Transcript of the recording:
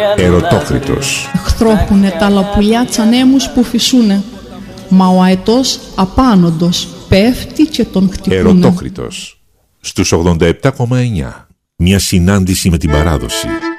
Ερωτόκριτος. Χθρόχουνε τα λαπουλιά τσανέμους που φυσούνε, μα ο αετός απάνοντος πέφτει και τον χτυπούνε. Ερωτόκριτος στους 87,9. Μια συνάντηση με την παράδοση.